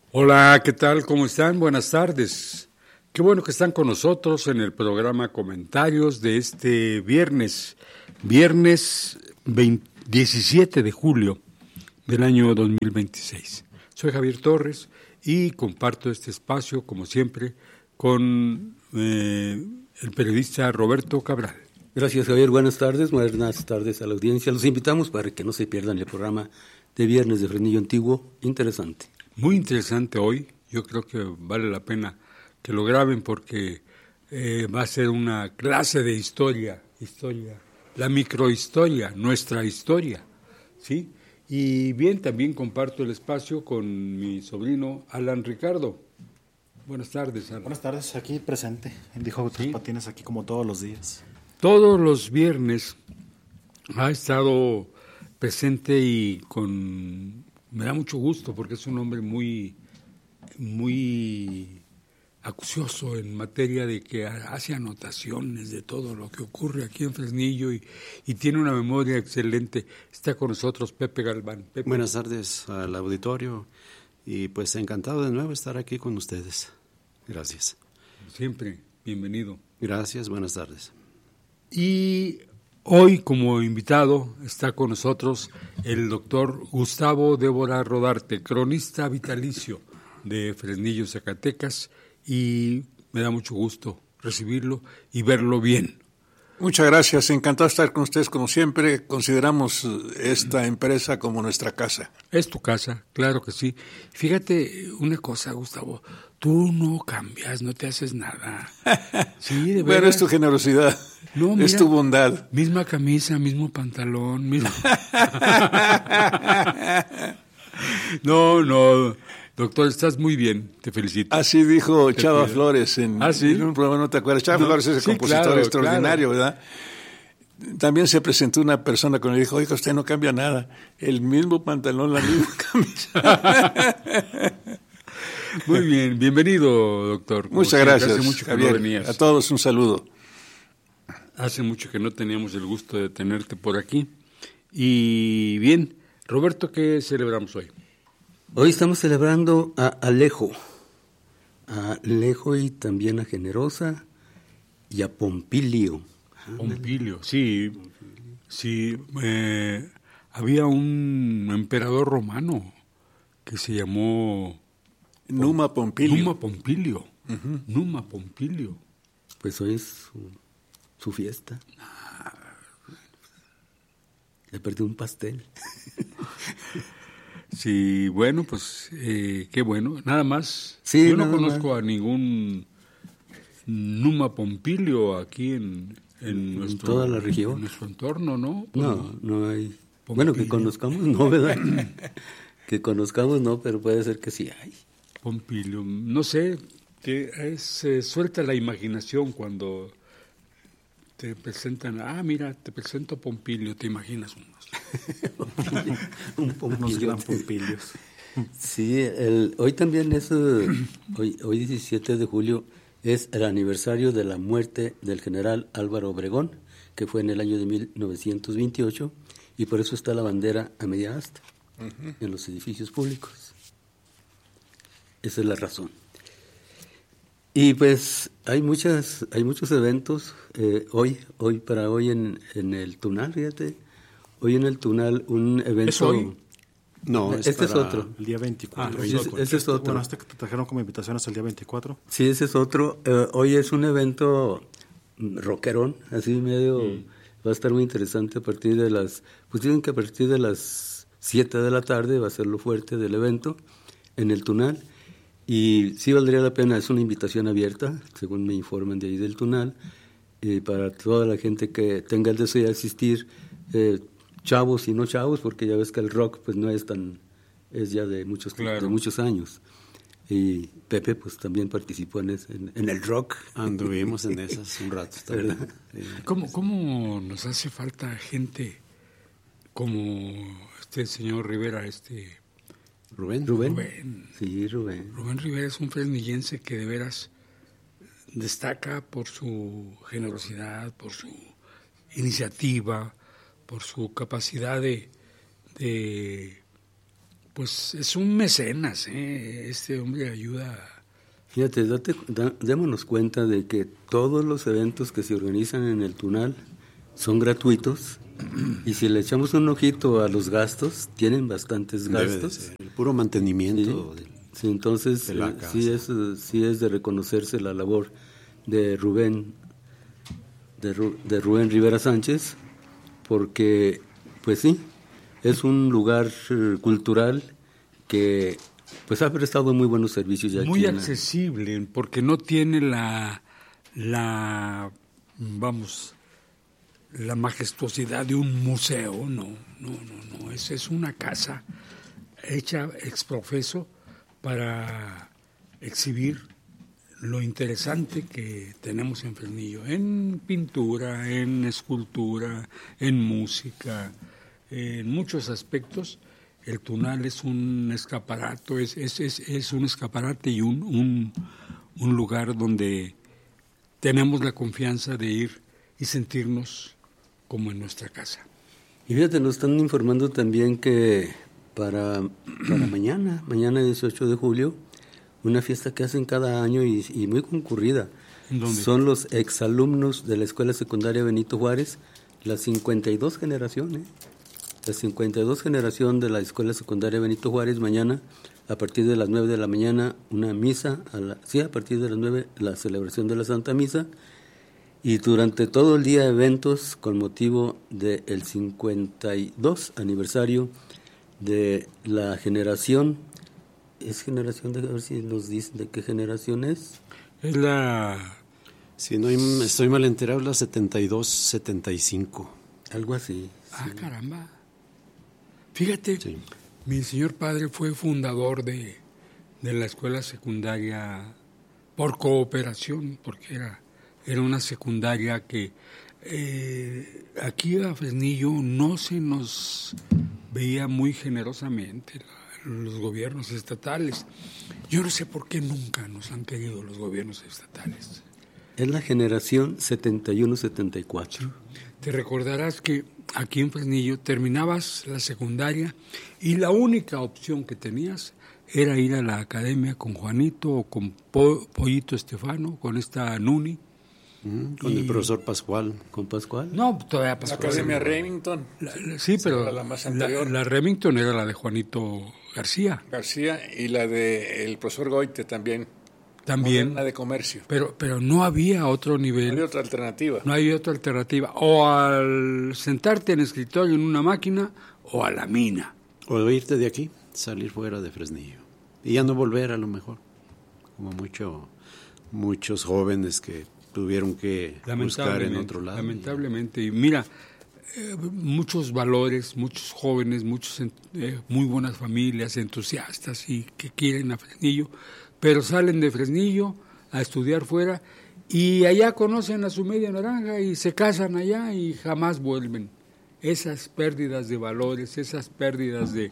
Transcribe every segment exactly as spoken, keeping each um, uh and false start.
Hola, ¿qué tal? ¿Cómo están? Buenas tardes. Qué bueno que están con nosotros en el programa Comentarios de este viernes, viernes veinte, diecisiete de julio del año dos mil veintiséis. Soy Javier Torres y comparto este espacio, como siempre, con eh, el periodista Roberto Cabral. Gracias, Javier. Buenas tardes, buenas tardes a la audiencia. Los invitamos para que no se pierdan el programa de viernes de Fresnillo Antiguo, interesante. Muy interesante hoy, yo creo que vale la pena que lo graben porque eh, va a ser una clase de historia, historia, la microhistoria, nuestra historia, ¿sí? Y bien, también comparto el espacio con mi sobrino Alan Ricardo. Buenas tardes, Alan. Buenas tardes, aquí presente, dijo Tus Patines aquí como todos los días. Todos los viernes ha estado presente y con... Me da mucho gusto porque es un hombre muy, muy acucioso en materia de que hace anotaciones de todo lo que ocurre aquí en Fresnillo y, y tiene una memoria excelente. Está con nosotros Pepe Galván. Pepe. Buenas tardes al auditorio y pues encantado de nuevo estar aquí con ustedes. Gracias. Siempre, bienvenido. Gracias, buenas tardes. Y hoy, como invitado, está con nosotros el doctor Gustavo Débora Rodarte, cronista vitalicio de Fresnillo, Zacatecas, y me da mucho gusto recibirlo y verlo bien. Muchas gracias, encantado de estar con ustedes como siempre. Consideramos esta empresa como nuestra casa. Es tu casa, claro que sí. Fíjate una cosa, Gustavo, tú no cambias, no te haces nada. Sí, de bueno, es tu generosidad, no, mira, es tu bondad. Misma camisa, mismo pantalón, mismo... no, no, doctor, estás muy bien, te felicito. Así dijo te Chava pido. Flores en, ¿Ah, sí? en un programa, ¿no te acuerdas? Chava no, Flores es el sí, compositor claro, extraordinario, claro. ¿verdad? También se presentó una persona con él y dijo, oiga, usted no cambia nada, el mismo pantalón, la misma camisa. Muy bien, bienvenido, doctor. Muchas siempre, gracias, hace mucho que Javier, no venías. A todos un saludo. Hace mucho que no teníamos el gusto de tenerte por aquí. Y bien, Roberto, ¿qué celebramos hoy? Hoy estamos celebrando a Alejo, a Alejo y también a Generosa y a Pompilio. Pompilio, sí, sí, eh, había un emperador romano que se llamó... Numa Pompilio. Numa Pompilio, uh-huh. Numa Pompilio. Pues hoy es su, su fiesta. Ah, le perdí un pastel. Sí, bueno, pues eh, qué bueno, nada más. Sí, Yo no nada conozco más. a ningún Numa Pompilio aquí en, en, nuestro, toda la región. En nuestro entorno, ¿no? Pues no, no hay. Pompilio. Bueno, que conozcamos, no, ¿verdad? que conozcamos, no, pero puede ser que sí hay. Pompilio, no sé, que es, se suelta la imaginación cuando te presentan, ah, mira, te presento Pompilio, te imaginas unos. Un Pompilio. Unos gran Pompilios. Sí, el, hoy también es, uh, hoy, hoy diecisiete de julio, es el aniversario de la muerte del general Álvaro Obregón, que fue en el año de mil novecientos veintiocho, y por eso está la bandera a media asta uh-huh. en los edificios públicos. Esa es la razón. Y pues hay muchas, hay muchos eventos eh, hoy, hoy para hoy en, en el Tunal, fíjate, hoy en el Tunal un evento. ¿Es hoy? No, este es, es otro. El día veinticuatro. Ah, ese, ese, ese es otro. Bueno, este que te trajeron como invitación es el día veinticuatro. Sí, ese es otro. Eh, hoy es un evento rockerón, así medio, mm. va a estar muy interesante a partir de las, pues dicen que a partir de las siete de la tarde va a ser lo fuerte del evento en el Tunal. Y sí valdría la pena, es una invitación abierta, según me informan de ahí del Tunal, eh, para toda la gente que tenga el deseo de asistir, eh, chavos y no chavos, porque ya ves que el rock pues no es tan, es ya de muchos, claro. de muchos años. Y Pepe pues también participó en, ese, en, en el rock. Anduvimos en esas un rato. ¿Verdad? ¿Cómo, ¿Cómo nos hace falta gente como este señor Rivera, este... Rubén. Rubén. Rubén. Sí, Rubén. Rubén Rivera es un fresnillense que de veras destaca por su generosidad, por su iniciativa, por su capacidad de, de pues es un mecenas, ¿eh? Este hombre ayuda. Fíjate, date, da, démonos cuenta de que todos los eventos que se organizan en el Tunal son gratuitos y si le echamos un ojito a los gastos, tienen bastantes gastos. El puro mantenimiento. Sí, sí, entonces eh, sí, es, sí es de reconocerse la labor de Rubén, de, Ru, de Rubén Rivera Sánchez, porque pues sí, es un lugar uh, cultural que pues ha prestado muy buenos servicios. Ya muy aquí accesible, la... porque no tiene la, la, vamos, la majestuosidad de un museo, no, no, no, no, es, es una casa hecha ex profeso para exhibir lo interesante que tenemos en Fresnillo, en pintura, en escultura, en música, en muchos aspectos. El Tunal es un escaparate, es, es, es, es un escaparate y un, un, un lugar donde tenemos la confianza de ir y sentirnos como en nuestra casa. Y fíjate, nos están informando también que para, para mañana, mañana dieciocho de julio, una fiesta que hacen cada año y, y muy concurrida. ¿Dónde? Son los exalumnos de la Escuela Secundaria Benito Juárez, las cincuenta y dos generaciones. La cincuenta y dos generación de la Escuela Secundaria Benito Juárez, mañana a partir de las nueve de la mañana una misa, a la, sí, a partir de las nueve la celebración de la Santa Misa y durante todo el día eventos con motivo del cincuenta y dos aniversario de la generación, es generación, de, a ver si nos dicen de qué generación es. Es la... Si no estoy mal enterado, la setenta y dos setenta y cinco. Algo así. Ah, sí. Caramba. Fíjate, sí. Mi señor padre fue fundador de, de la escuela secundaria por cooperación, porque era, era una secundaria que eh, aquí a Fresnillo no se nos veía muy generosamente la, los gobiernos estatales. Yo no sé por qué nunca nos han querido los gobiernos estatales. Es la generación setenta y uno setenta y cuatro. Sí. Te recordarás que aquí en Fresnillo terminabas la secundaria y la única opción que tenías era ir a la academia con Juanito o con po, Pollito Estefano, con esta Nuni. Mm, con y, el profesor Pascual. ¿Con Pascual? No, todavía Pascual. La academia Remington. La, la, sí, pero la, más anterior. La, la Remington era la de Juanito García. García y la de el profesor Goite también. También. La de comercio. Pero, pero no había otro nivel. No había otra alternativa. No había otra alternativa. O al sentarte en escritorio en una máquina o a la mina. O irte de aquí, salir fuera de Fresnillo. Y ya no volver a lo mejor. Como mucho, muchos jóvenes que tuvieron que buscar en otro lado. Lamentablemente. Y mira, eh, muchos valores, muchos jóvenes, muchos eh, muy buenas familias, entusiastas y que quieren a Fresnillo, pero salen de Fresnillo a estudiar fuera y allá conocen a su media naranja y se casan allá y jamás vuelven. Esas pérdidas de valores, esas pérdidas de,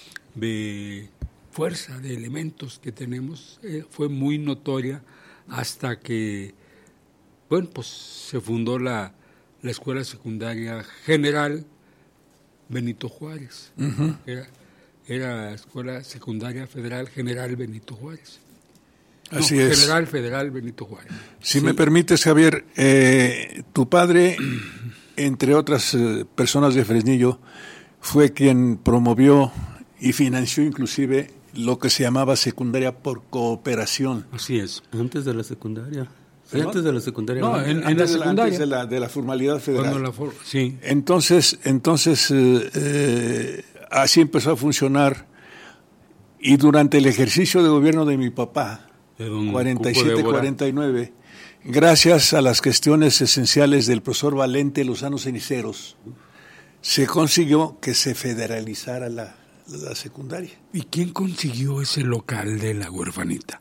de fuerza, de elementos que tenemos, eh, fue muy notoria hasta que, bueno, pues se fundó la, la Escuela Secundaria General Benito Juárez. Uh-huh. Era, era Escuela Secundaria Federal General Benito Juárez. No, Así es. General Federal Benito Juárez. Si sí. me permites, Javier, eh, tu padre, entre otras eh, personas de Fresnillo, fue quien promovió y financió inclusive lo que se llamaba secundaria por cooperación. Así es. Antes de la secundaria. Sí, antes de la secundaria. No, en, en antes la de secundaria. Antes de la, de la formalidad federal. La for- sí. Entonces, entonces eh, eh, así empezó a funcionar y durante el ejercicio de gobierno de mi papá, cuarenta y siete cuarenta y nueve, gracias a las gestiones esenciales del profesor Valente Lozano Ceniceros, se consiguió que se federalizara la, la secundaria. ¿Y quién consiguió ese local de la huerfanita?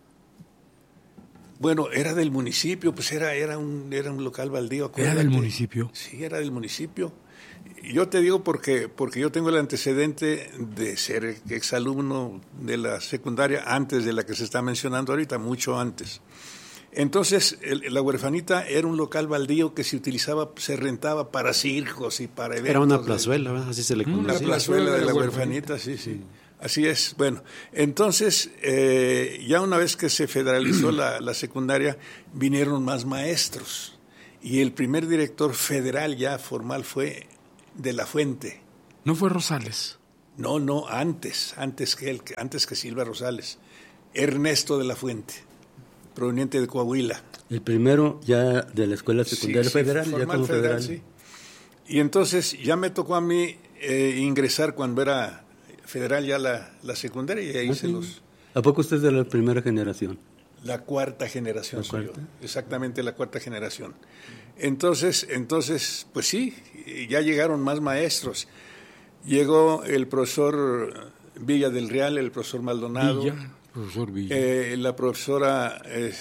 Bueno, era del municipio, pues era era un era un local baldío. Acuérdate. ¿Era del municipio? Sí, era del municipio. Yo te digo porque porque yo tengo el antecedente de ser exalumno de la secundaria antes de la que se está mencionando ahorita, mucho antes. Entonces, el, la huerfanita era un local baldío que se utilizaba, se rentaba para circos y para eventos. Era una plazuela, ¿verdad? Así se le conocía. Una plazuela de la huerfanita, sí, sí. Así es. Bueno, entonces, eh, ya una vez que se federalizó la, la secundaria, vinieron más maestros. Y el primer director federal ya formal fue de la Fuente. ¿No fue Rosales? No, no, antes, antes que él, antes que Silva Rosales. Ernesto de la Fuente, proveniente de Coahuila. El primero ya de la Escuela Secundaria sí, Federal, sí, ya como federal. federal. Sí. Y entonces ya me tocó a mí eh, ingresar cuando era federal ya la, la secundaria y ahí ah, se sí. los... ¿A poco usted es de la primera generación? La cuarta generación ¿La soy cuarta? yo, exactamente la cuarta generación. Entonces, entonces, pues sí, ya llegaron más maestros. Llegó el profesor Villa del Real, el profesor Maldonado. Villa, profesor Villa. Eh, la profesora,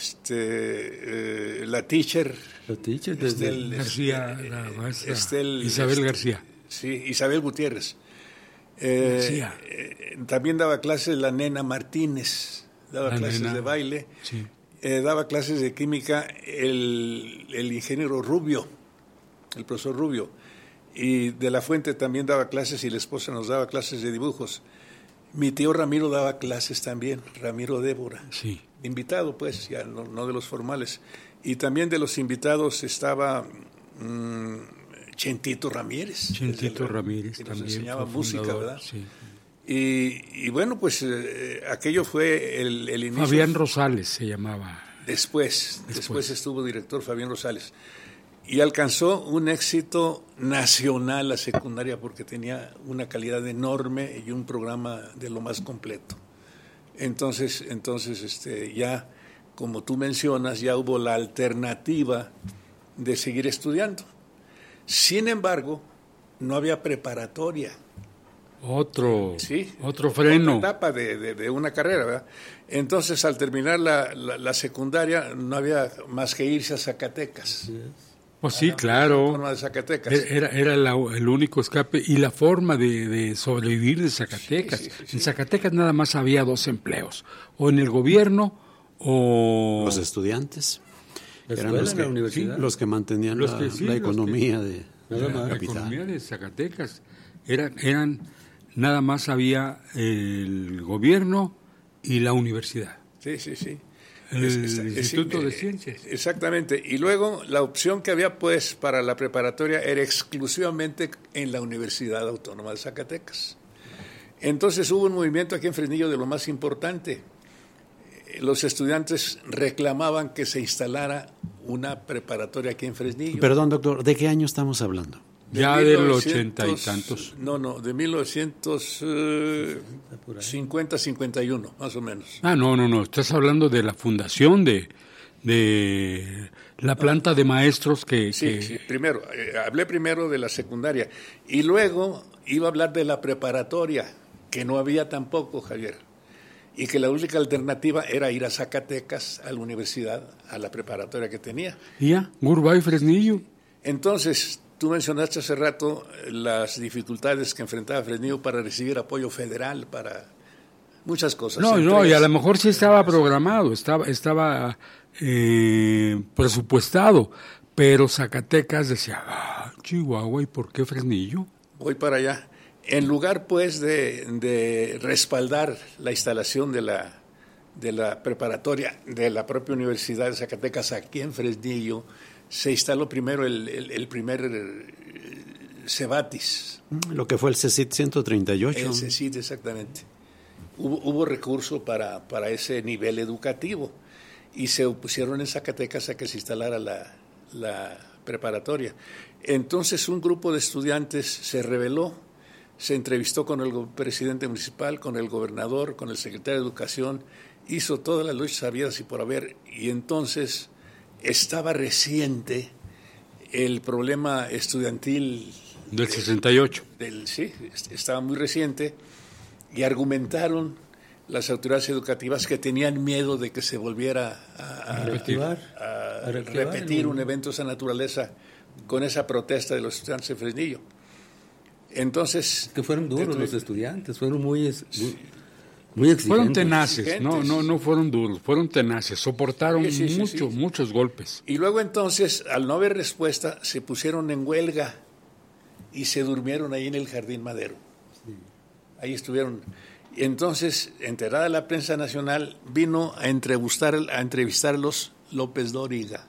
este, eh, la teacher. La teacher. Estel, García, la maestra. Estel, Isabel Estel, García. Sí, Isabel Gutiérrez. Eh, eh, también daba clases la nena Martínez. Daba la clases nena. de baile, sí. eh, daba clases de química el, el ingeniero Rubio, el profesor Rubio, y de la Fuente también daba clases y la esposa nos daba clases de dibujos. Mi tío Ramiro daba clases también, Ramiro Débora, sí. invitado pues, ya no, no de los formales. Y también de los invitados estaba mmm, Chentito Ramírez. Chentito el, Ramírez que también. nos enseñaba música, fundador, ¿verdad? Sí. Y, y bueno, pues eh, aquello fue el, el inicio. Fabián Rosales se llamaba. Después, después, después estuvo director Fabián Rosales. Y alcanzó un éxito nacional la secundaria porque tenía una calidad enorme y un programa de lo más completo. Entonces, entonces este, ya, como tú mencionas, ya hubo la alternativa de seguir estudiando. Sin embargo, no había preparatoria. Otro, sí, otro freno. Otra etapa de, de, de una carrera, ¿verdad? Entonces, al terminar la, la, la secundaria, no había más que irse a Zacatecas. Pues sí, ah, claro. La forma de Zacatecas. Era, era la, el único escape y la forma de, de sobrevivir de Zacatecas. Sí, sí, sí, sí. En Zacatecas nada más había dos empleos, o en el gobierno o... Los estudiantes. La eran escuela, los que, la universidad. Sí, los que mantenían los la, que, sí, la los economía que, de la, la, la capital. economía de Zacatecas. Era, eran, nada más había el gobierno y la universidad. Sí, sí, sí. El es, es, Instituto es, de Ciencias. Exactamente. Y luego la opción que había pues para la preparatoria era exclusivamente en la Universidad Autónoma de Zacatecas. Entonces hubo un movimiento aquí en Fresnillo de lo más importante. Los estudiantes reclamaban que se instalara una preparatoria aquí en Fresnillo. Perdón, doctor, ¿de qué año estamos hablando? De ya del del ochenta y tantos. No, no, de mil novecientos cincuenta, cincuenta y uno, más o menos. Ah, no, no, no, estás hablando de la fundación de, de la planta de maestros que... Sí, que... sí, primero, eh, hablé primero de la secundaria y luego iba a hablar de la preparatoria, que no había tampoco, Javier, y que la única alternativa era ir a Zacatecas, a la universidad, a la preparatoria que tenía. Ya, Gurbay, Fresnillo. Entonces... Tú mencionaste hace rato las dificultades que enfrentaba Fresnillo para recibir apoyo federal, para muchas cosas. No, no, y a lo mejor sí estaba programado, estaba, estaba eh, presupuestado, pero Zacatecas decía, ah, Chihuahua, ¿y por qué Fresnillo? Voy para allá. En lugar, pues, de, de respaldar la instalación de la, de la preparatoria de la propia Universidad de Zacatecas aquí en Fresnillo, se instaló primero el, el, el primer el Cebatis. Lo que fue el CECIT ciento treinta y ocho. El CECIT, exactamente. Hubo, hubo recurso para, para ese nivel educativo y se opusieron en Zacatecas a que se instalara la, la preparatoria. Entonces un grupo de estudiantes se rebeló, se entrevistó con el presidente municipal, con el gobernador, con el secretario de Educación, hizo todas las luchas habidas y por haber, y entonces... Estaba reciente el problema estudiantil del sesenta y ocho. Del, sí, estaba muy reciente y argumentaron las autoridades educativas que tenían miedo de que se volviera a, a, reactivar, a, a repetir un evento de esa naturaleza con esa protesta de los estudiantes de Fresnillo. Entonces... Que fueron duros los estudiantes, fueron muy... muy Muy exigentes. Fueron tenaces, no, no, no fueron duros, fueron tenaces, soportaron sí, sí, sí, mucho, sí. muchos golpes. Y luego entonces, al no haber respuesta, se pusieron en huelga y se durmieron ahí en el Jardín Madero. Sí. Ahí estuvieron. Entonces, enterada la prensa nacional, vino a entrevistar, a entrevistarlos López Dóriga,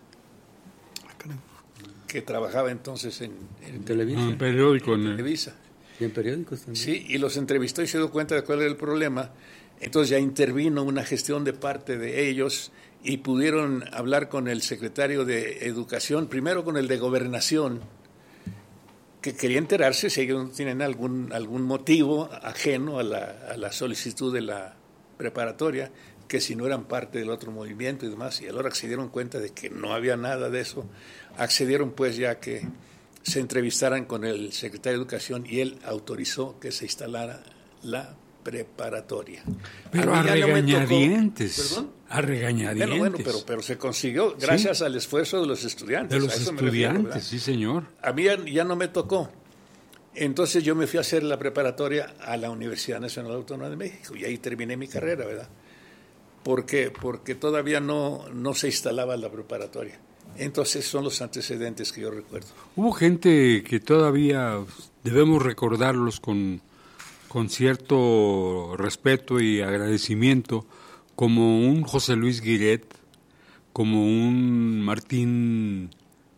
que trabajaba entonces en, en, en Televisa. En periódico. En Televisa. Y en periódicos también. Sí, y los entrevistó y se dio cuenta de cuál era el problema. Entonces ya intervino una gestión de parte de ellos y pudieron hablar con el secretario de Educación, primero con el de Gobernación, que quería enterarse si ellos tienen algún, algún motivo ajeno a la, a la solicitud de la preparatoria, que si no eran parte del otro movimiento y demás, y a la hora que se dieron cuenta de que no había nada de eso, accedieron pues ya que se entrevistaran con el secretario de Educación y él autorizó que se instalara la preparatoria. Pero a, a regañadientes. No a regañadientes. Bueno, bueno, pero, pero se consiguió gracias ¿Sí? al esfuerzo de los estudiantes. De los estudiantes, refiero, sí señor. A mí ya, ya no me tocó. Entonces yo me fui a hacer la preparatoria a la Universidad Nacional Autónoma de México y ahí terminé mi carrera, ¿verdad? ¿Por qué? Porque todavía no, no se instalaba la preparatoria. Entonces son los antecedentes que yo recuerdo. Hubo gente que todavía debemos recordarlos con, con cierto respeto y agradecimiento, como un José Luis Guiret, como un Martín...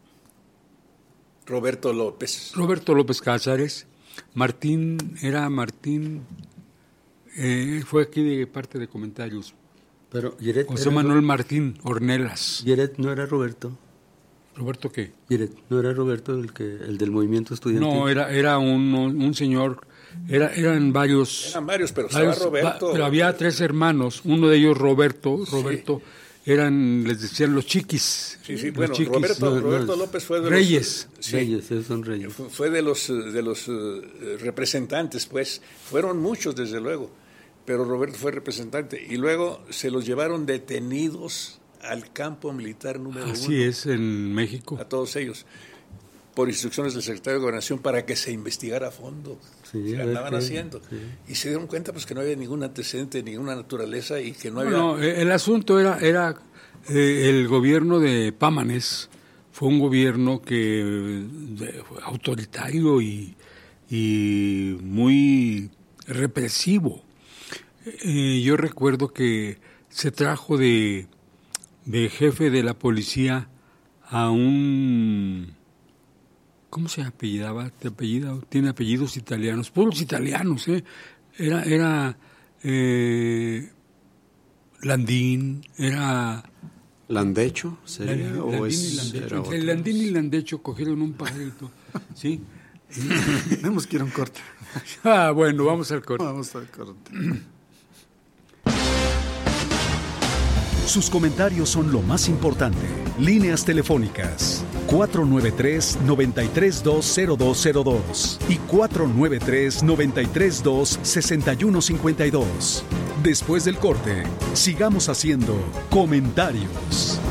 Roberto López. Roberto López Cázares. Martín, era Martín, eh, fue aquí de parte de comentarios. Pero Guiret José Manuel Martín Ornelas. Guiret no era Roberto. ¿Roberto qué? Guiret no era Roberto el que el del movimiento estudiantil. No, era era un, un señor, era eran varios. Eran varios, pero varios, estaba Roberto. Va, pero había tres hermanos, uno de ellos Roberto, Roberto sí. eran, les decían los chiquis. Sí, sí, bueno, chiquis. Roberto, no, Roberto no, López fue de Reyes. los sí, Reyes, esos son Reyes. Fue, fue de los de los uh, representantes, pues, fueron muchos desde luego. Pero Roberto fue representante y luego se los llevaron detenidos al campo militar número uno. Así es, en México. A todos ellos, por instrucciones del secretario de Gobernación para que se investigara a fondo sí, qué andaban que, haciendo. Sí. Y se dieron cuenta pues que no había ningún antecedente, ninguna naturaleza y que no había... No, el asunto era, era eh, el gobierno de Pámanes fue un gobierno que de, autoritario y, y muy represivo. Eh, yo recuerdo que se trajo de, de jefe de la policía a un... ¿Cómo se apellidaba? ¿Te apellida? Tiene apellidos italianos, puros italianos, ¿eh? Era, era eh, Landín, era... ¿Landecho sería? Landín, ¿O Landín es, y Landecho. Entre el Landín y Landecho cogieron un pajarito, ¿sí? Tenemos que ir a un corte. Ah, bueno, vamos al corte. Vamos al corte. Sus comentarios son lo más importante. Líneas telefónicas cuatro nueve tres, nueve tres dos, cero dos cero dos y cuatro nueve tres, nueve tres dos, seis uno cinco dos. Después del corte, sigamos haciendo comentarios.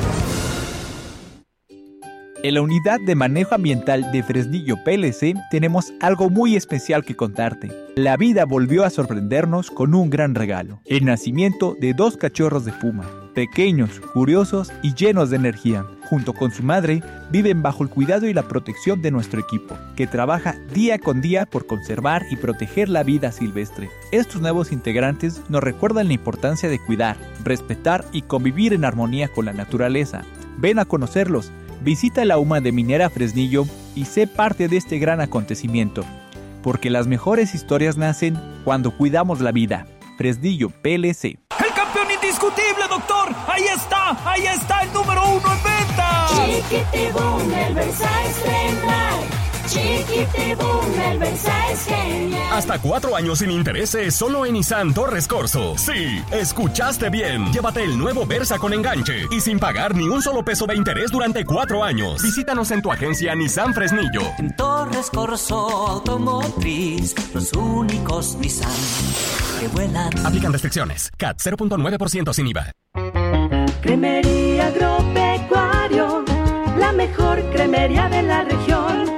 En la Unidad de Manejo Ambiental de Fresnillo P L C tenemos algo muy especial que contarte. La vida volvió a sorprendernos con un gran regalo: el nacimiento de dos cachorros de puma, pequeños, curiosos y llenos de energía. Junto con su madre, viven bajo el cuidado y la protección de nuestro equipo, que trabaja día con día por conservar y proteger la vida silvestre. Estos nuevos integrantes nos recuerdan la importancia de cuidar, respetar y convivir en armonía con la naturaleza. Ven a conocerlos. Visita la U M A de Minera Fresnillo y sé parte de este gran acontecimiento, porque las mejores historias nacen cuando cuidamos la vida. Fresnillo P L C. ¡El campeón indiscutible, doctor! ¡Ahí está! ¡Ahí está el número uno en venta! Chiquitibum, el Versa es genial. Chiquitibum, el Versa es genial. Hasta cuatro años sin intereses solo en Nissan Torres Corzo. Sí, escuchaste bien. Llévate el nuevo Versa con enganche y sin pagar ni un solo peso de interés durante cuatro años. Visítanos en tu agencia Nissan Fresnillo. En Torres Corzo Automotriz, los únicos Nissan que vuelan. Aplican restricciones. C A T cero punto nueve por ciento sin I V A. Cremería Agropecuario, la mejor cremería de la región.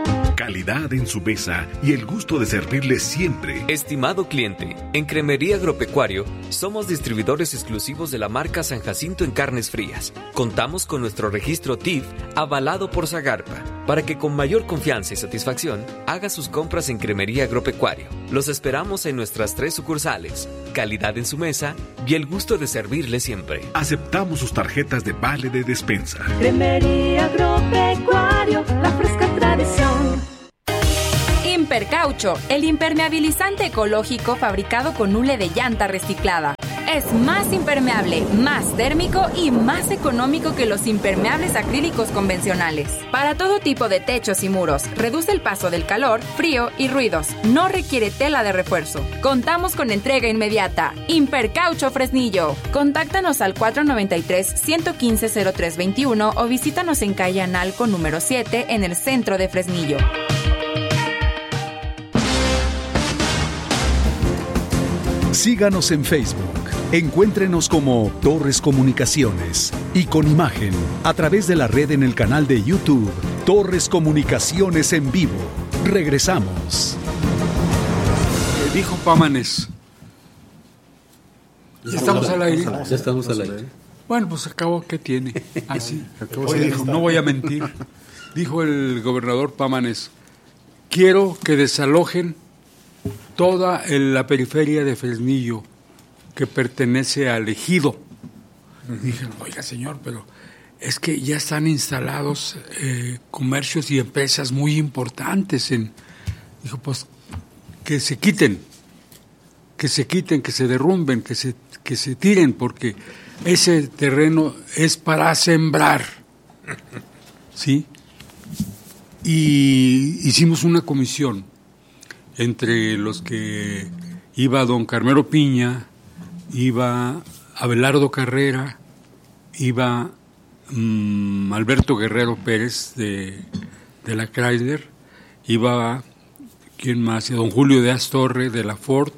calidad en su mesa y el gusto de servirle siempre. Estimado cliente, en Cremería Agropecuario somos distribuidores exclusivos de la marca San Jacinto en carnes frías. Contamos con nuestro registro T I F avalado por Zagarpa para que con mayor confianza y satisfacción haga sus compras en Cremería Agropecuario. Los esperamos en nuestras tres sucursales. Calidad en su mesa y el gusto de servirle siempre. Aceptamos sus tarjetas de vale de despensa. Cremería Agropecuario, la fresca tradición. Impercaucho, el impermeabilizante ecológico fabricado con hule de llanta reciclada. Es más impermeable, más térmico y más económico que los impermeables acrílicos convencionales. Para todo tipo de techos y muros, reduce el paso del calor, frío y ruidos. No requiere tela de refuerzo. Contamos con entrega inmediata. Impercaucho Fresnillo. Contáctanos al cuatro nueve tres, uno cinco, cero tres dos uno o visítanos en calle Analco número siete en el centro de Fresnillo. Síganos en Facebook. Encuéntrenos como Torres Comunicaciones y con imagen a través de la red en el canal de YouTube Torres Comunicaciones en vivo. Regresamos. Eh, dijo Pámanes. ¿Ya estamos al aire? Ya estamos al aire. Bueno, pues acabó, ¿qué tiene? Así. Dijo, no voy a mentir. Dijo el gobernador Pámanes, quiero que desalojen toda la periferia de Fresnillo que pertenece al ejido. Uh-huh. Dije, oiga señor, pero es que ya están instalados eh, comercios y empresas muy importantes en... Dijo, pues que se quiten, que se quiten, que se derrumben, que se, que se tiren, porque ese terreno es para sembrar. ¿Sí? Y hicimos una comisión entre los que iba don Carmelo Piña, iba Abelardo Carrera, iba um, Alberto Guerrero Pérez de, de la Chrysler, iba, ¿quién más? Don Julio de Astorre de la Ford,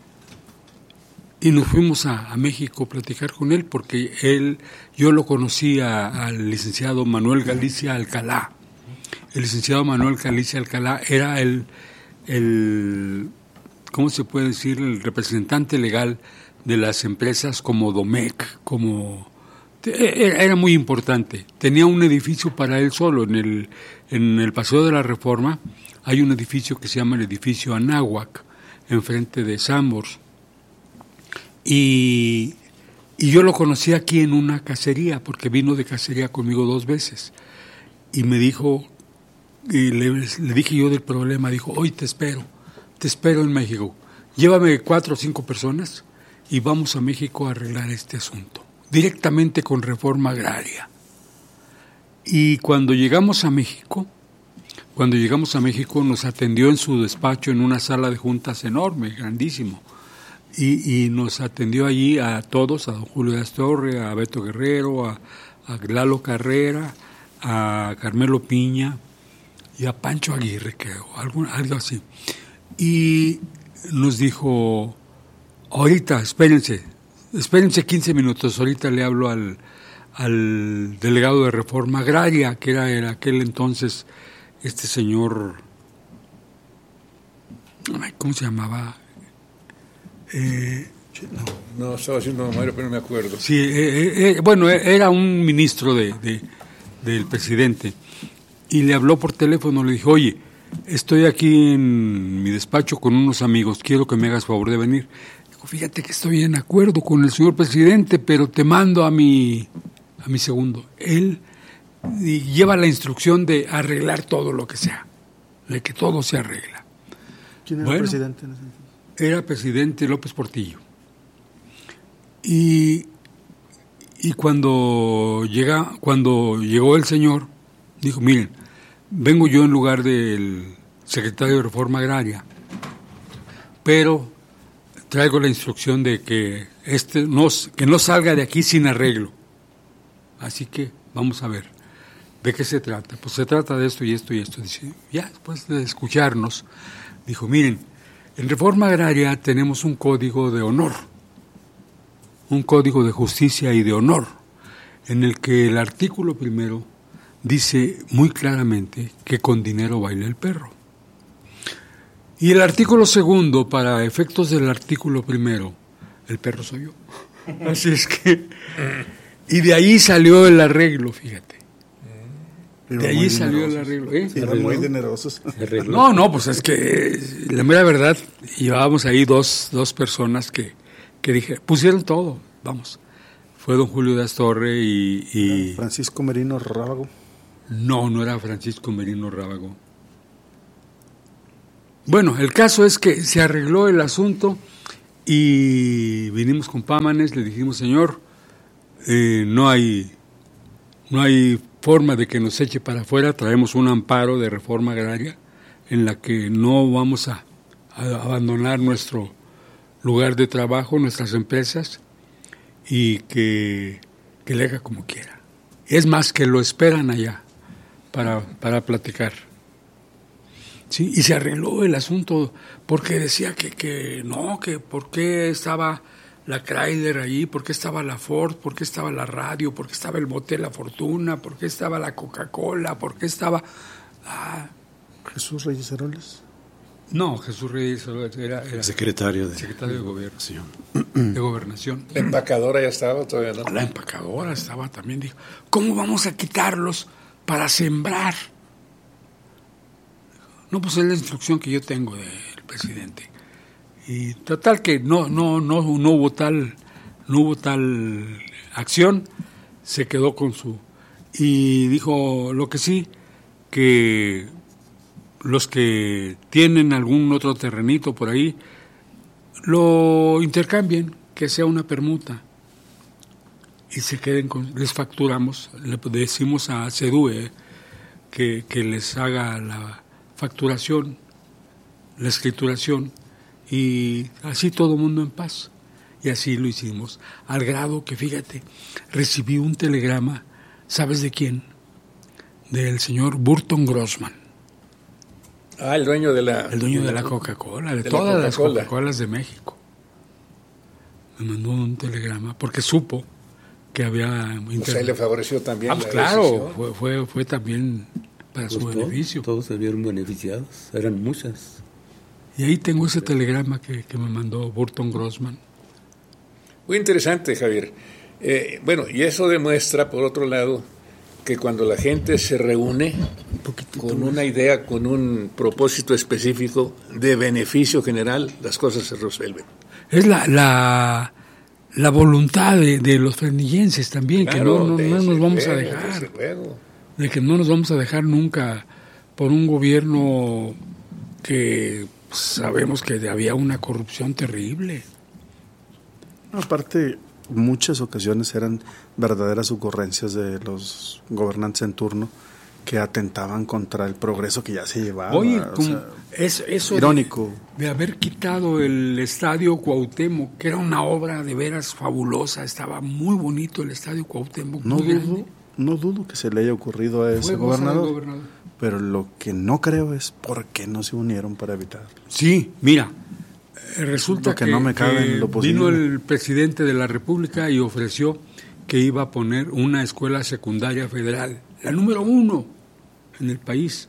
y nos fuimos a, a México a platicar con él, porque él, yo lo conocía al licenciado Manuel Galicia Alcalá. El licenciado Manuel Galicia Alcalá era el el, ¿cómo se puede decir?, el representante legal de las empresas como Domecq, como... Era muy importante. Tenía un edificio para él solo. En el, en el Paseo de la Reforma hay un edificio que se llama el edificio Anáhuac, enfrente de Sambors. Y, y yo lo conocí aquí en una cacería, porque vino de cacería conmigo dos veces. Y me dijo... Y le, le dije yo del problema, dijo, hoy te espero, te espero en México, llévame cuatro o cinco personas y vamos a México a arreglar este asunto, directamente con Reforma Agraria. Y cuando llegamos a México, cuando llegamos a México nos atendió en su despacho en una sala de juntas enorme, grandísimo, y, y nos atendió allí a todos, a don Julio de Astorre, a Beto Guerrero, a, a Lalo Carrera, a Carmelo Piña, y a Pancho Aguirre, creo, algo, algo así. Y nos dijo, ahorita, espérense, espérense quince minutos, ahorita le hablo al, al delegado de Reforma Agraria, que era en aquel entonces este señor, ¿cómo se llamaba? Eh, no, no, estaba haciendo memoria, pero no me acuerdo. Sí, eh, eh, bueno, era un ministro de, de, del presidente. Y le habló por teléfono, le dijo, oye, estoy aquí en mi despacho con unos amigos, quiero que me hagas favor de venir. Dijo, fíjate que estoy en acuerdo con el señor presidente, pero te mando a mi, a mi segundo. Él lleva la instrucción de arreglar todo lo que sea, de que todo se arregla. ¿Quién era bueno, el presidente? Era presidente López Portillo. Y, y cuando, llega, cuando llegó el señor, dijo, miren, vengo yo en lugar del secretario de Reforma Agraria, pero traigo la instrucción de que este no, que no salga de aquí sin arreglo. Así que vamos a ver, ¿de qué se trata? Pues se trata de esto y esto y esto. Dice, ya después de escucharnos, dijo, miren, en Reforma Agraria tenemos un código de honor, un código de justicia y de honor, en el que el artículo primero dice muy claramente que con dinero baila el perro. Y el artículo segundo, para efectos del artículo primero, el perro soy yo. Así es que... Y de ahí salió el arreglo, fíjate. Pero de ahí salió generosos. El arreglo. ¿Eh? Sí, eran muy generosos. No, no, pues es que la mera verdad, llevábamos ahí dos, dos personas que, que dije, pusieron todo, vamos. Fue don Julio de Astorre y, y... Francisco Merino Rábago. No, no era Francisco Merino Rábago. Bueno, el caso es que se arregló el asunto y vinimos con Pámanes, le dijimos, señor, eh, no hay no hay forma de que nos eche para afuera, traemos un amparo de reforma agraria en la que no vamos a, a abandonar nuestro lugar de trabajo, nuestras empresas, y que, que le haga como quiera. Es más, que lo esperan allá para, para platicar. Sí, y se arregló el asunto porque decía que, que no, que por qué estaba la Chrysler ahí, por qué estaba la Ford, por qué estaba la radio, por qué estaba el Motel La Fortuna, por qué estaba la Coca-Cola, por qué estaba... Ah, Jesús Reyes Heroles. No, Jesús Reyes Heroles era, era secretario de, secretario de Gobernación. De Gobernación. La empacadora ya estaba todavía, ¿no? La empacadora estaba también, dijo, ¿cómo vamos a quitarlos para sembrar? No, pues es la instrucción que yo tengo del presidente. Y total que no, no, no, no hubo tal, no hubo tal acción, se quedó con su, y dijo lo que sí, que los que tienen algún otro terrenito por ahí, lo intercambien, que sea una permuta, y se queden con, les facturamos, le decimos a CEDUE que, que les haga la facturación, la escrituración, y así todo el mundo en paz. Y así lo hicimos, al grado que, fíjate, recibí un telegrama, ¿sabes de quién? Del señor Burton Grossman. Ah, el dueño de la... El dueño de la Coca-Cola, de, de todas las Coca-Colas de México. Me mandó un telegrama, porque supo que había... O sea, le favoreció también ah, pues la claro, fue, fue, fue también para pues su todo, beneficio. Todos se vieron beneficiados, eran muchas. Y ahí tengo ese telegrama que, que me mandó Burton Grossman. Muy interesante, Javier. Eh, bueno, y eso demuestra, por otro lado, que cuando la gente se reúne un con una idea, con un propósito específico de beneficio general, las cosas se resuelven. Es la la, la voluntad de, de los fresnillenses también, claro, que no, no, no nos vamos luego, a dejar. De que no nos vamos a dejar nunca por un gobierno que sabemos que había una corrupción terrible. Aparte, muchas ocasiones eran verdaderas ocurrencias de los gobernantes en turno que atentaban contra el progreso que ya se llevaba. Oye, o como sea, es eso irónico. De, de haber quitado el estadio Cuauhtémoc, que era una obra de veras fabulosa, estaba muy bonito el estadio Cuauhtémoc. No dudo, no dudo que se le haya ocurrido a ese gobernador, gobernador, pero lo que no creo es por qué no se unieron para evitarlo. Sí, mira, resulta que, que, no me cabe que en lo posible. Vino el presidente de la República y ofreció que iba a poner una escuela secundaria federal, la número uno en el país,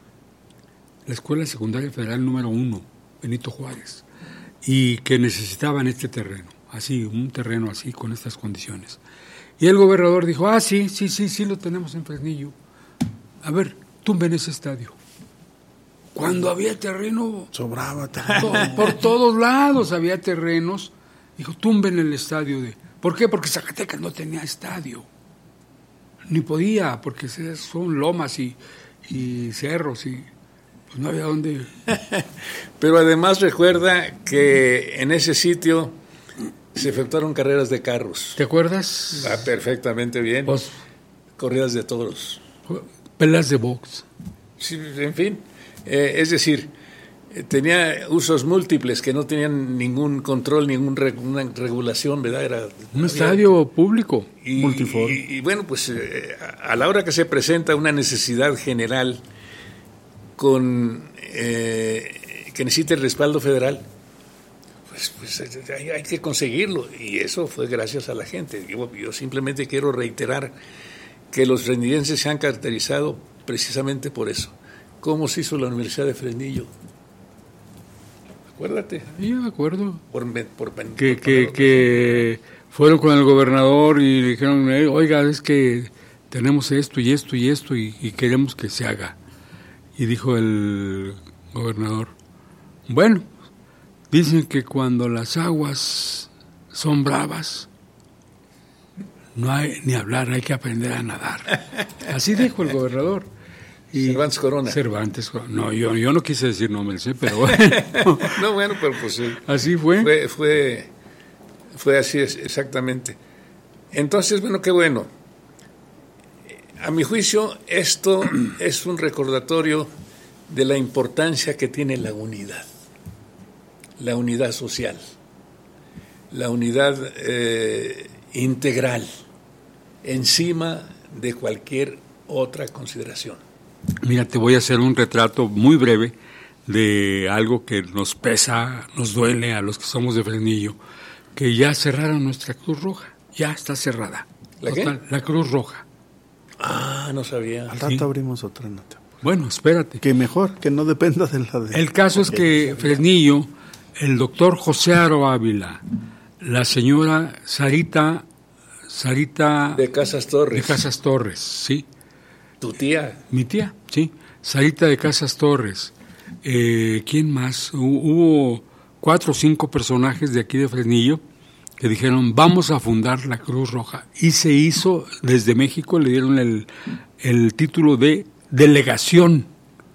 la escuela secundaria federal número uno, Benito Juárez, y que necesitaban este terreno, así, un terreno así, con estas condiciones. Y el gobernador dijo, ah, sí, sí, sí, sí lo tenemos en Fresnillo. A ver, tumben ese estadio. Cuando había terreno... Sobraba terreno. Por, por todos lados había terrenos. Dijo, tumben el estadio de... ¿Por qué? Porque Zacatecas no tenía estadio. Ni podía, porque son lomas y, y cerros y pues no había dónde... Pero además recuerda que en ese sitio se efectuaron carreras de carros. ¿Te acuerdas? Ah, perfectamente bien. Pues, corridas de toros. Pelas de box. Sí, en fin. Eh, es decir, eh, tenía usos múltiples que no tenían ningún control, ninguna regulación, ¿verdad? Era un estadio público, y, multiforme. Y, y bueno, pues eh, a la hora que se presenta una necesidad general con eh, que necesita el respaldo federal, pues, pues hay, hay que conseguirlo, y eso fue gracias a la gente. Yo, yo simplemente quiero reiterar que los fresnillenses se han caracterizado precisamente por eso. ¿Cómo se hizo la Universidad de Fresnillo? Acuérdate. Sí, me acuerdo. Por, por, por que, que, que fueron con el gobernador y le dijeron, oiga, es que tenemos esto y esto y esto y, y queremos que se haga. Y dijo el gobernador, bueno, dicen que cuando las aguas son bravas, no hay ni hablar, hay que aprender a nadar. Así dijo el gobernador. Y Cervantes Corona. Cervantes Corona. No, yo, yo no quise decir nombres, ¿eh? Pero bueno. No, bueno, pero pues sí. Así fue. Fue, fue, fue así exactamente. Entonces, bueno, qué bueno. A mi juicio, esto es un recordatorio de la importancia que tiene la unidad. La unidad social. La unidad eh, integral. Encima de cualquier otra consideración. Mira, te voy a hacer un retrato muy breve de algo que nos pesa, nos duele a los que somos de Fresnillo, que ya cerraron nuestra Cruz Roja, ya está cerrada. ¿La Total, qué? La Cruz Roja. Ah, no sabía. Al rato sí. Abrimos otra nota. Bueno, espérate. Que mejor, que no dependa de la de... El caso es que Fresnillo, el doctor José Aro Ávila, la señora Sarita... Sarita... De Casas Torres. De Casas Torres, sí. ¿Tu tía? Mi tía, sí. Sarita de Casas Torres. Eh, ¿Quién más? Hubo cuatro o cinco personajes de aquí de Fresnillo que dijeron, vamos a fundar la Cruz Roja. Y se hizo, desde México, le dieron el, el título de delegación.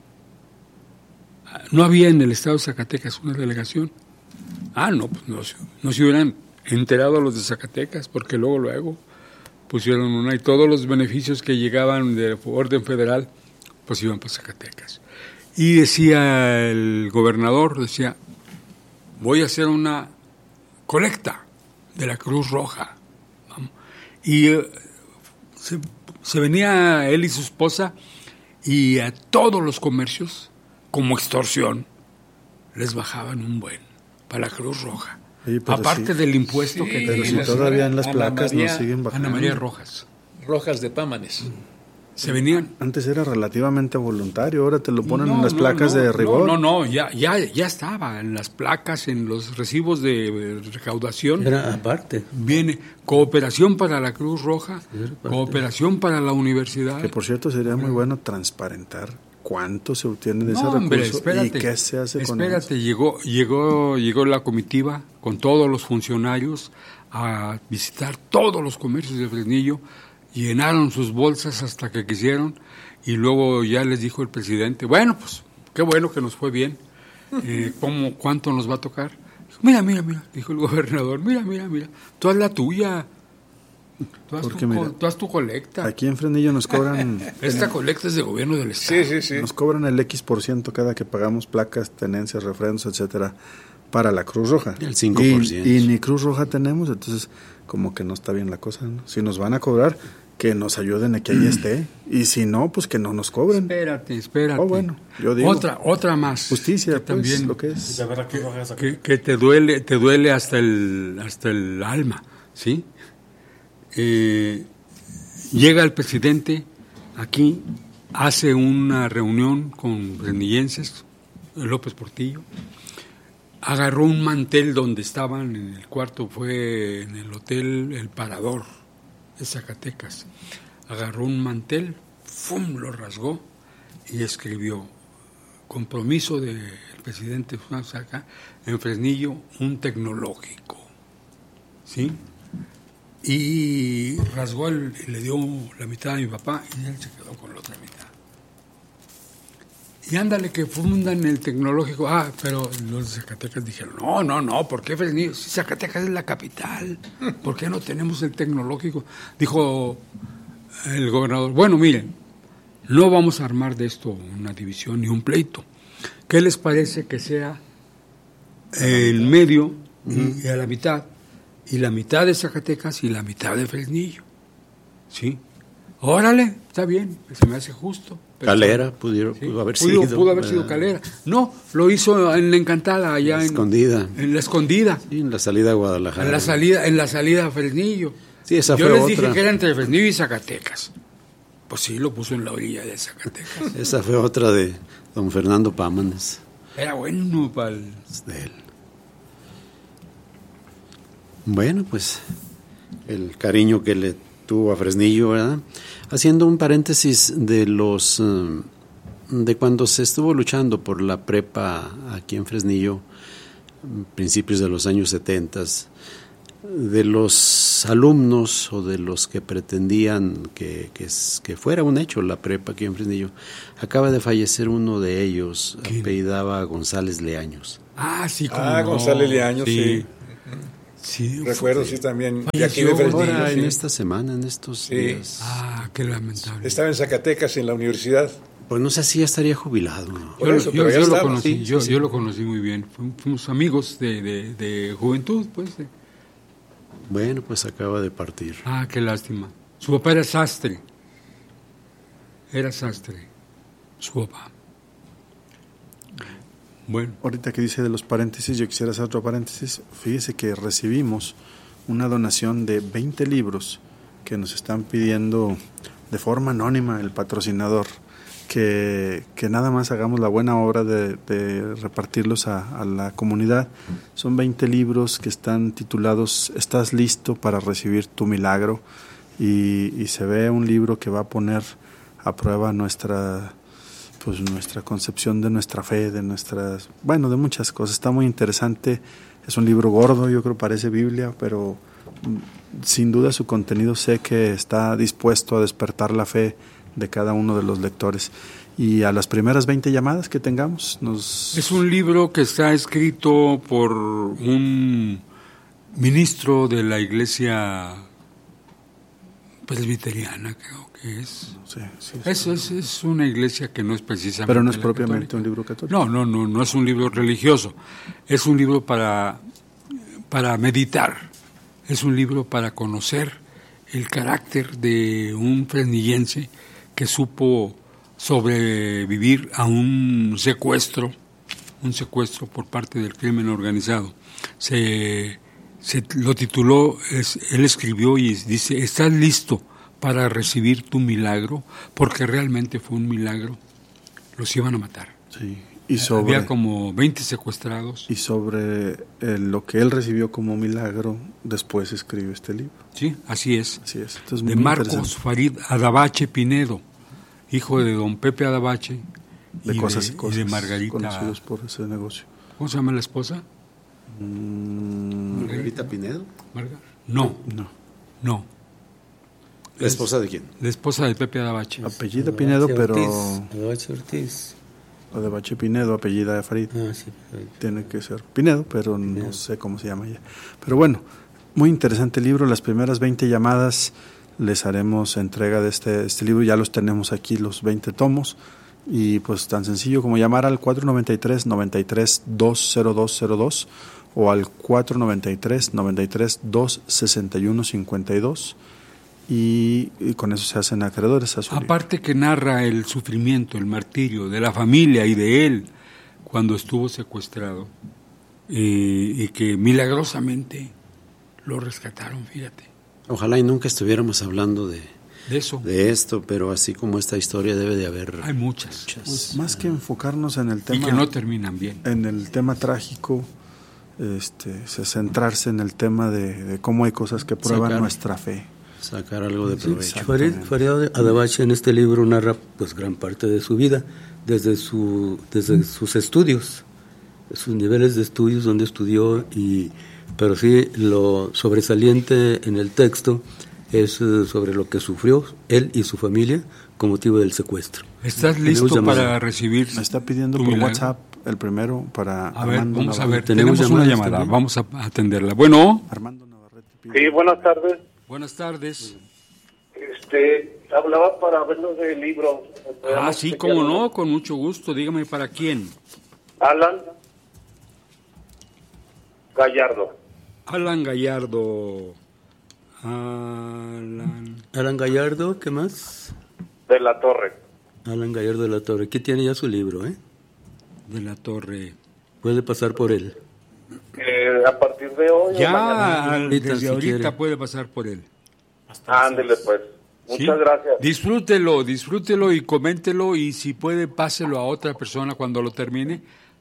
No había en el estado de Zacatecas una delegación. Ah, no, pues no, no se hubieran enterado a los de Zacatecas, porque luego, luego... pusieron una y todos los beneficios que llegaban de orden federal, pues iban para Zacatecas. Y decía el gobernador, decía, voy a hacer una colecta de la Cruz Roja. Vamos. Y eh, se, se venía él y su esposa y a todos los comercios, como extorsión, les bajaban un buen para la Cruz Roja. Sí, aparte sí, del impuesto sí, que pero si todavía en las Ana placas María, nos siguen bajando. Ana María Rojas. Rojas de Pámanes. Se venían. Antes era relativamente voluntario, ahora te lo ponen no, en las no, placas no, de rigor. No, no, no, ya, ya, ya estaba en las placas, en los recibos de recaudación. Era aparte. Viene cooperación para la Cruz Roja, cooperación para la universidad. Que por cierto sería muy bueno transparentar cuánto se obtiene de no, ese hombre, recurso espérate, y qué se hace con espérate, eso. llegó, llegó, llegó la comitiva con todos los funcionarios a visitar todos los comercios de Fresnillo, llenaron sus bolsas hasta que quisieron y luego ya les dijo el presidente, bueno, pues qué bueno que nos fue bien, eh, ¿cómo, ¿cuánto nos va a tocar? Dijo, mira, mira, mira, dijo el gobernador, mira, mira, mira, tú haz la tuya. Tú haz, Porque, tu, mira, tú haz tu colecta. Aquí en Fresnillo nos cobran... Esta colecta es de gobierno del Estado. Sí, sí, sí. Nos cobran el X por ciento cada que pagamos placas, tenencias, refrendos, etcétera, para la Cruz Roja. El cinco por ciento. Y, y ni Cruz Roja tenemos, entonces como que no está bien la cosa, ¿no? Si nos van a cobrar, que nos ayuden a que ahí esté. Y si no, pues que no nos cobren. Espérate, espérate. Oh, bueno, yo digo. Otra, otra más. Justicia, que pues, también lo que es. Que, que, que te duele, te duele hasta el, hasta el alma, ¿sí? Eh, llega el presidente aquí, hace una reunión con fresnillenses, López Portillo, agarró un mantel donde estaban en el cuarto, fue en el hotel El Parador de Zacatecas, agarró un mantel, ¡fum!, lo rasgó y escribió, compromiso del presidente acá, en Fresnillo, un tecnológico, ¿sí? Y rasgó, el, le dio la mitad a mi papá y él se quedó con la otra mitad. Y ándale que fundan el tecnológico. Ah, pero los de Zacatecas dijeron, no, no, no, ¿por qué Fresnillo? Si Zacatecas es la capital, ¿por qué no tenemos el tecnológico? Dijo el gobernador, bueno, miren, no vamos a armar de esto una división ni un pleito. ¿Qué les parece que sea el medio uh-huh. y a la mitad? Y la mitad de Zacatecas y la mitad de Fresnillo. ¿Sí? Órale, está bien, se me hace justo. Calera pudo, ¿sí? pudo haber pudo, sido. Pudo haber sido Calera. No, lo hizo en la Encantada, allá la en... Escondida. En la Escondida. Sí, en la salida a Guadalajara. En la salida, en la salida a Fresnillo. Sí, esa Yo fue les otra. dije que era entre Fresnillo y Zacatecas. Pues sí, lo puso en la orilla de Zacatecas. Esa fue otra de don Fernando Pámanes. Era bueno para el... de él. Bueno, pues el cariño que le tuvo a Fresnillo, ¿verdad? Haciendo un paréntesis de los uh, de cuando se estuvo luchando por la prepa aquí en Fresnillo, principios de los años setentas, de los alumnos o de los que pretendían que, que, que fuera un hecho la prepa aquí en Fresnillo, acaba de fallecer uno de ellos, ¿quién? Apellidaba González Leaños. Ah, sí, como Ah, no. González Leaños, sí. sí. Sí, recuerdo, fue, sí, también. Falleció, de aquí de Fresnillo, ahora, sí. en esta semana, en estos sí. días. Ah, qué lamentable. Estaba en Zacatecas, en la universidad. Pues no sé si ya estaría jubilado. ¿No? Yo, eso, yo, yo, lo conocí, sí, yo, sí. yo lo conocí muy bien. Fuimos amigos de, de, de juventud, pues. De... Bueno, pues acaba de partir. Ah, qué lástima. Su papá era sastre. Era sastre. Su papá. Bueno. Ahorita que dice de los paréntesis, yo quisiera hacer otro paréntesis. Fíjese que recibimos una donación de veinte libros que nos están pidiendo de forma anónima el patrocinador, que, que nada más hagamos la buena obra de, de repartirlos a, a la comunidad. Son veinte libros que están titulados ¿Estás listo para recibir tu milagro? Y, y se ve un libro que va a poner a prueba nuestra... pues nuestra concepción de nuestra fe, de nuestras, bueno, de muchas cosas. Está muy interesante, es un libro gordo, yo creo parece Biblia, pero sin duda su contenido sé que está dispuesto a despertar la fe de cada uno de los lectores. Y a las primeras veinte llamadas que tengamos nos... Es un libro que está escrito por un ministro de la iglesia presbiteriana, creo que es. Sí, sí, sí. Es, es, es una iglesia que no es precisamente... Pero no es propiamente católica. Un libro católico. No, no, no, no es un libro religioso. Es un libro para, para meditar. Es un libro para conocer el carácter de un fresnillense que supo sobrevivir a un secuestro, un secuestro por parte del crimen organizado. Se, se lo tituló, es, él escribió y dice, ¿estás listo para recibir tu milagro? Porque realmente fue un milagro. Los iban a matar. Sí. Y sobre, había como veinte secuestrados. Y sobre eh, lo que él recibió como milagro, después escribió este libro. Sí, así es. Así es. Entonces, de muy Marcos Farid Adabache Pinedo, hijo de don Pepe Adabache de y, cosas de, y, cosas, y de Margarita. Conocidos por ese negocio. ¿Cómo se llama la esposa? Mm, ¿Margarita Pinedo? Marga. No, no, no. ¿La esposa de quién? La esposa de Pepe Adabache. Apellida Pinedo, pero... Adabache Ortiz. Adabache Pinedo, apellida de Farid. Ah, sí, tiene que ser Pinedo, pero Pinedo. No sé cómo se llama ella. Pero bueno, muy interesante el libro. Las primeras veinte llamadas les haremos entrega de este, este libro. Ya los tenemos aquí, los veinte tomos. Y pues tan sencillo como llamar al cuatro noventa y tres, noventa y tres, dos cero dos cero dos o al cuatro noventa y tres, noventa y tres, dos sesenta y uno cincuenta y dos. Y, y con eso se hacen acreedores a su Aparte libro. Que narra el sufrimiento, el martirio de la familia y de él cuando estuvo secuestrado y, y que milagrosamente lo rescataron, fíjate. Ojalá y nunca estuviéramos hablando de, de eso, de esto, pero así como esta historia debe de haber. Hay muchas. muchas. Pues más que enfocarnos en el tema y que no terminan bien, en el tema trágico, este, centrarse en el tema de, de cómo hay cosas que prueban Sacar. nuestra fe. Sacar algo de provecho. Sí, Farid, Farid Adabache en este libro narra pues gran parte de su vida, desde su desde sus estudios, sus niveles de estudios, donde estudió, y pero sí lo sobresaliente en el texto es sobre lo que sufrió él y su familia con motivo del secuestro. ¿Estás listo para recibir? Me está pidiendo por milagro? WhatsApp el primero para a ver, Armando vamos Navarrete. a ver, tenemos, tenemos una llamada, también. Vamos a atenderla. Bueno. Armando Navarrete pide. Sí, buenas tardes. Buenas tardes. Este, hablaba para verlo del libro. Ah, sí, cómo no, con mucho gusto. Dígame, ¿para quién? Alan Gallardo. Alan Gallardo. Alan. Alan Gallardo, ¿qué más? De la Torre. Alan Gallardo de la Torre. Aquí tiene ya su libro, ¿eh? De la Torre. Puede pasar por él. Eh, a partir de hoy. Ya, desde si ahorita quiere. puede pasar por él. Ándele, pues. Muchas ¿Sí? gracias. Disfrútelo, disfrútelo y coméntelo, y si puede, páselo a otra persona cuando lo termine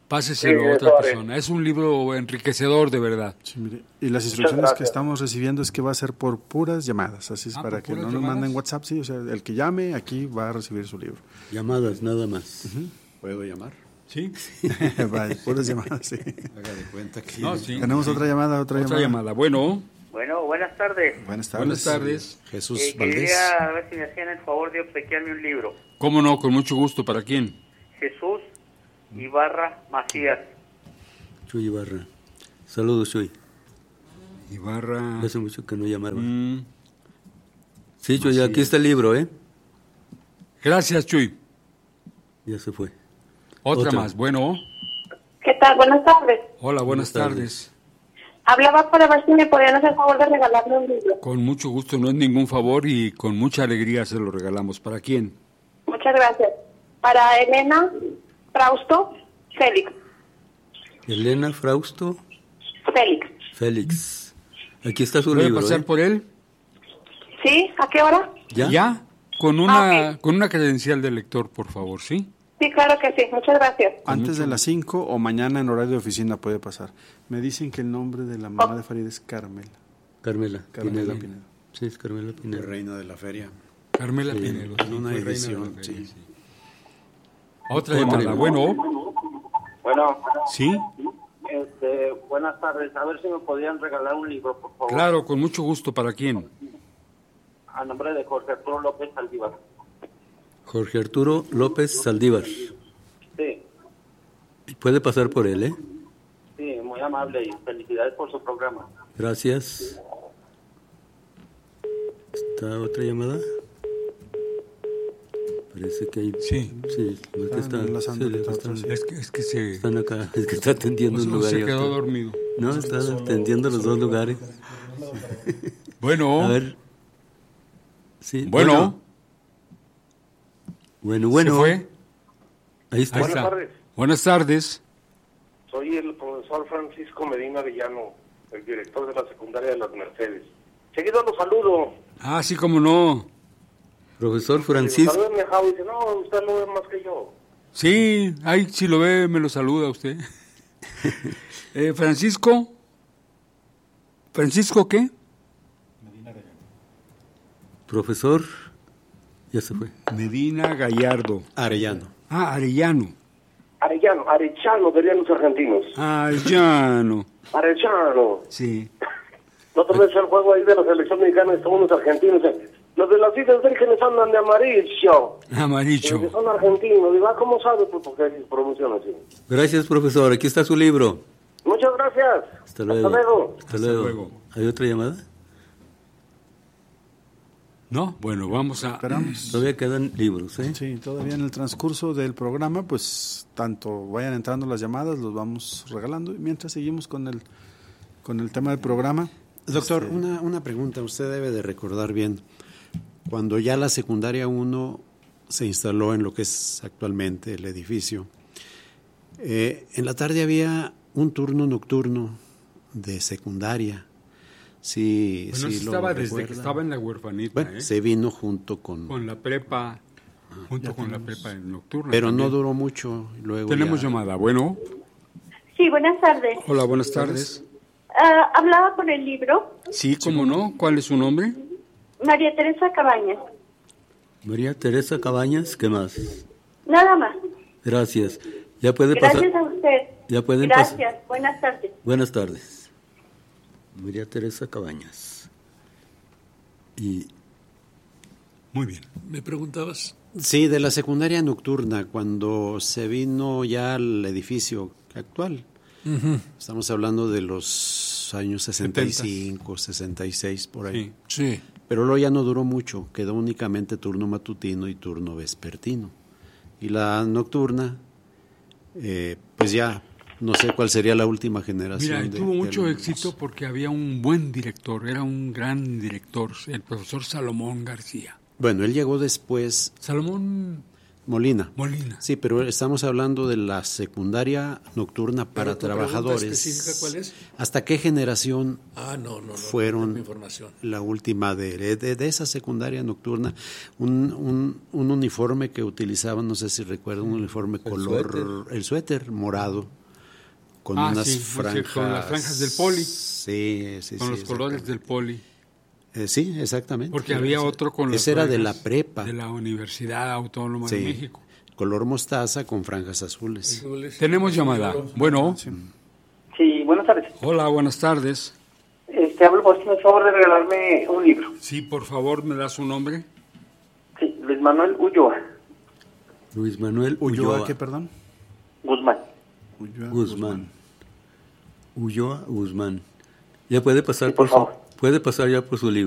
Páseselo Sí, a otra eso haré. persona. Es un libro enriquecedor, de verdad. Sí, mire, y las instrucciones que estamos recibiendo es que va a ser por puras llamadas, así es Ah, para ¿por que puras no nos llamadas? manden WhatsApp, sí, o sea, el que llame aquí va a recibir su libro. Llamadas, nada más. ¿Puedo llamar? Sí. Vaya, puras llamadas, sí. Haga de cuenta que... No, sí. Tenemos otra llamada, otra, Otra llamada. llamada. Bueno, Bueno, buenas tardes. Buenas tardes. buenas tardes. Jesús Eh, Valdés. quería ver si me hacían el favor de obsequiarme un libro. ¿Cómo no? Con mucho gusto. ¿Para quién? Jesús Ibarra Macías. Chuy Ibarra. Saludos, Chuy. Ibarra. Hace mucho que no llamaba. Mm, Sí, Chuy, aquí está el libro, ¿eh? Gracias, Chuy. Ya se fue. Otra, Otra. más. Bueno. ¿Qué tal? Buenas tardes. Hola, buenas, Buenas tardes. Hablaba para ver si me podían hacer el favor de regalarme un libro. Con mucho gusto, no es ningún favor y con mucha alegría se lo regalamos. ¿Para quién? Muchas gracias. Para Elena Frausto Félix. Elena Frausto Félix. Félix. Aquí está su ¿Puede libro, pasar ¿eh? por él? ¿Sí? ¿A qué hora? ¿Ya? ¿Ya? Con una, Ah, ok. con una credencial de lector, por favor, ¿sí? Sí, claro que sí. Muchas gracias. Antes de las cinco o mañana en horario de oficina puede pasar. Me dicen que el nombre de la mamá de Farid es Carmela. Carmela, Carmela Pinedo. Pinedo. Sí, es Carmela Pinedo. Reina de la feria. Carmela Sí, Pinedo. en una Fue reina edición, de la feria, sí. Otra Otra llamada. llamada. Bueno, Bueno, ¿sí? este, buenas tardes. A ver si me podían regalar un libro, por favor. Claro, con mucho gusto. ¿Para quién? A nombre de Jorge Arturo López Saldívar. Jorge Arturo López Saldívar. Sí, Puede pasar por él, ¿eh? sí, muy amable y felicidades por su programa. Gracias. ¿Está otra llamada? Parece que hay... Sí. Sí, no es que Están está... enlazando sí, ahorita están, otros. Es que, es que se... están acá, es que está atendiendo un no, lugar. se y quedó otro. dormido. No, está atendiendo los dos lugares. Bueno. A ver. Sí, Bueno. Bueno, bueno. ¿Se fue? Ahí está. Ahí Buenas está. tardes. Buenas tardes. Soy el profesor Francisco Medina Villano, el director de la secundaria de las Mercedes. Seguido los saludo. Ah, sí, cómo no. Profesor Francisco. Saludos, mi hija, y dice, no, usted lo ve más que yo. Sí, ahí si lo ve me lo saluda usted. eh, Francisco. ¿Francisco qué? Profesor. Ya se fue. Medina Gallardo. Arellano. Ah, Arellano. Arellano, Arechano, dirían los argentinos. Arellano. Arechano. Sí. La otra vez el juego ahí de la selección mexicana y estaban unos argentinos. eh, Los de las Islas Vírgenes andan de amarillo. Amarillo. Que son argentinos. Digo, ah, ¿cómo sabe? Pues porque se pronuncian así. Gracias, profesor. Aquí está su libro. Muchas gracias. Hasta luego. Hasta luego. Hasta luego. luego. ¿Hay otra llamada? No, bueno, vamos a... Esperamos. Todavía quedan libros, ¿eh? Sí, todavía en el transcurso del programa, pues tanto vayan entrando las llamadas, los vamos regalando. Y mientras seguimos con el, con el tema del programa. Doctor, Este, una, una pregunta. Usted debe de recordar bien. Cuando ya la secundaria uno se instaló en lo que es actualmente el edificio, eh, en la tarde había un turno nocturno de secundaria. Sí, Bueno, sí eso lo estaba desde recuerda. que estaba en la huerfanita, Bueno, ¿eh? se vino junto con... Con la prepa, junto con la prepa nocturna. Pero no también. duró mucho. Luego Tenemos ya- llamada, bueno. Sí, buenas tardes. Hola, buenas tardes. Ah, hablaba por el libro. Sí, cómo no. ¿Cuál es su nombre? María Teresa Cabañas. María Teresa Cabañas, ¿qué más? Nada más. Gracias. Ya puede pasar. Gracias a usted. Ya pueden pasar. Gracias. Buenas tardes. Buenas tardes. María Teresa Cabañas. Y Muy bien. ¿Me preguntabas? Sí, de la secundaria nocturna, cuando se vino ya al edificio actual. Ujú. Estamos hablando de los años sesenta y cinco, sesenta y seis, por ahí. Sí. Pero luego ya no duró mucho, quedó únicamente turno matutino y turno vespertino. Y la nocturna, eh, pues ya no sé cuál sería la última generación. Mira, y de- tuvo de mucho alumnos. éxito porque había un buen director, era un gran director, el profesor Salomón García. Bueno, él llegó después. Salomón Molina. Molina. Sí, pero estamos hablando de la secundaria nocturna para ¿Pero tu trabajadores. pregunta específica cuál es? ¿Hasta qué generación Ah, no, no, no, fueron no, información. la última de, de, de esa secundaria nocturna? Un, un, un uniforme que utilizaban, no sé si recuerdan, un uniforme El color, suéter. el suéter morado, con Ah, unas sí, franjas. con las franjas del poli. Sí, sí, Con sí, los colores exactamente. del poli. Eh, sí, exactamente. Porque había otro con las Ese era de la franjas prepa. de la Universidad Autónoma Sí, de México. color mostaza con franjas azules. Tenemos llamada. Bueno. Sí, buenas tardes. Hola, buenas tardes. Este, hablo por si me favor de regalarme un libro. Sí, por favor, ¿me das su nombre? Sí, Luis Manuel Ulloa Luis Manuel Ulloa, Ulloa. ¿qué, perdón? Guzmán. Ulloa Guzmán. Ulloa Guzmán. Ya puede pasar Sí, por por, su, favor. puede pasar ya por su libro.